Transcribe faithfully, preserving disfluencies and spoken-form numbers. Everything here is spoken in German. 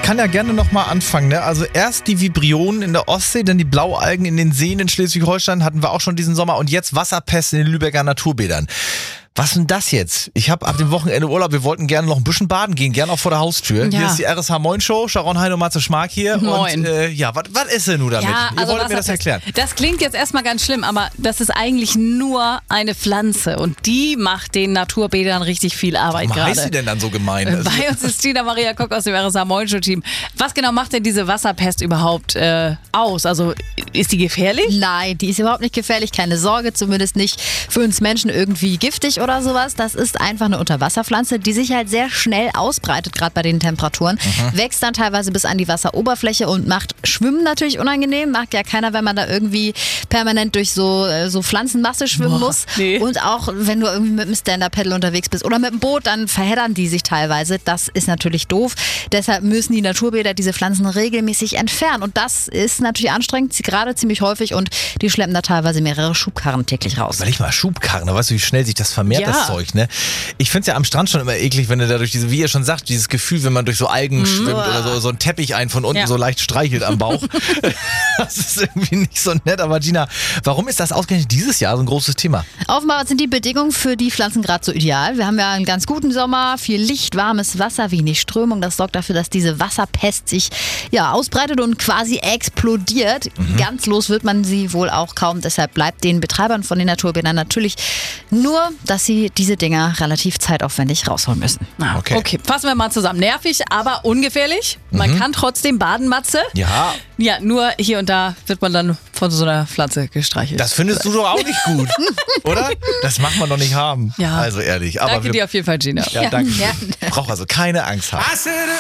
kann ja gerne nochmal anfangen. Ne? Also erst die Vibrionen in der Ostsee, dann die Blaualgen in den Seen in Schleswig-Holstein hatten wir auch schon diesen Sommer und jetzt Wasserpest in den Lübecker Naturbädern. Was denn das jetzt? Ich habe ab dem Wochenende Urlaub, wir wollten gerne noch ein bisschen baden gehen, gerne auch vor der Haustür. Ja. Hier ist die R S H Moin Show, Sharon Hein und Matze Schmark hier. Moin. Und äh, ja, was ist denn nun damit? Ja, Ihr also wolltet mir das erklären. Das klingt jetzt erstmal ganz schlimm, aber das ist eigentlich nur eine Pflanze und die macht den Naturbädern richtig viel Arbeit gerade. Warum heißt sie denn dann so gemein? Bei uns ist Tina Maria Kock aus dem R S H Moin Show Team. Was genau macht denn diese Wasserpest überhaupt äh, aus? Also ist die gefährlich? Nein, die ist überhaupt nicht gefährlich, keine Sorge, zumindest nicht für uns Menschen irgendwie giftig oder sowas. Das ist einfach eine Unterwasserpflanze, die sich halt sehr schnell ausbreitet, gerade bei den Temperaturen. Mhm. Wächst dann teilweise bis an die Wasseroberfläche und macht Schwimmen natürlich unangenehm. Mag ja keiner, wenn man da irgendwie permanent durch so, so Pflanzenmasse schwimmen Boah, muss. nee. Und auch wenn du irgendwie mit dem Stand-Up-Paddle unterwegs bist oder mit dem Boot, dann verheddern die sich teilweise. Das ist natürlich doof. Deshalb müssen die Naturbäder diese Pflanzen regelmäßig entfernen. Und das ist natürlich anstrengend, gerade ziemlich häufig. Und die schleppen da teilweise mehrere Schubkarren täglich raus. Weil ich mal Schubkarren, da weißt du, wie schnell sich das vermehrt, Ja. das Zeug, ne? Ich finde es ja am Strand schon immer eklig, wenn du da durch diese, wie ihr schon sagt, dieses Gefühl, wenn man durch so Algen Mhm. schwimmt oder so, so einen Teppich ein von unten Ja. so leicht streichelt am Bauch. Das ist irgendwie nicht so nett. Aber Gina, warum ist das ausgerechnet dieses Jahr so ein großes Thema? Offenbar sind die Bedingungen für die Pflanzen gerade so ideal. Wir haben ja einen ganz guten Sommer, viel Licht, warmes Wasser, wenig Strömung. Das sorgt dafür, dass diese Wasserpest sich ja, ausbreitet und quasi explodiert. Mhm. Ganz los wird man sie wohl auch kaum. Deshalb bleibt den Betreibern von den Naturbädern natürlich nur, dass sie diese Dinger relativ zeitaufwendig rausholen müssen. Ah, Okay. okay, fassen wir mal zusammen. Nervig, aber ungefährlich. Man kann trotzdem baden, Matze. Ja, Ja, nur hier und da wird man dann von so einer Pflanze gestreichelt. das findest du doch auch nicht gut, oder? Das macht man doch nicht haben. Ja. Also ehrlich. Aber Danke wir, dir auf jeden Fall, Gina. ja, danke. Ja. Braucht also keine Angst haben.